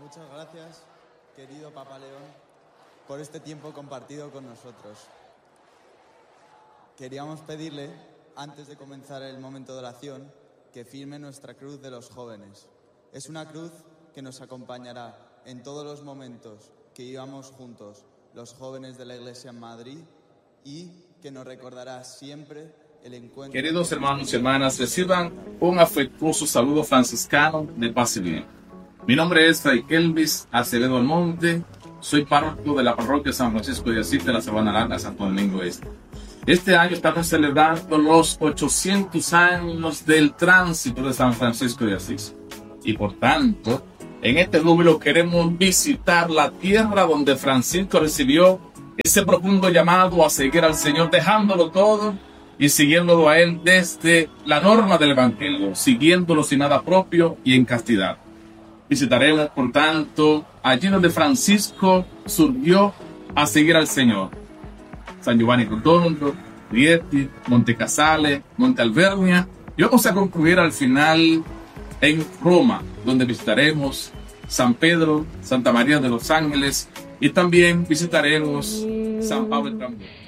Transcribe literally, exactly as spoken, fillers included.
Muchas gracias, querido Papa León, por este tiempo compartido con nosotros. Queríamos pedirle, antes de comenzar el momento de oración, que firme nuestra cruz de los jóvenes. Es una cruz que nos acompañará en todos los momentos que íbamos juntos, los jóvenes de la Iglesia en Madrid, y que nos recordará siempre el encuentro. Queridos hermanos y hermanas, reciban un afectuoso saludo franciscano de paz y bien. Mi nombre es Fray Kelvis Acevedo Almonte, soy párroco de la parroquia San Francisco de Asís de la Sabana Larga, Santo Domingo Este. Este año estamos celebrando los ochocientos años del tránsito de San Francisco de Asís. Y por tanto, en este número queremos visitar la tierra donde Francisco recibió ese profundo llamado a seguir al Señor, dejándolo todo y siguiéndolo a Él desde la norma del Evangelio, siguiéndolo sin nada propio y en castidad. Visitaremos, por tanto, allí donde Francisco surgió a seguir al Señor. San Giovanni Rotondo, Rieti, Monte Casale, Monte Alvernia, y vamos a concluir al final en Roma, donde visitaremos San Pedro, Santa María de los Ángeles, y también visitaremos San Pablo el Trambudo.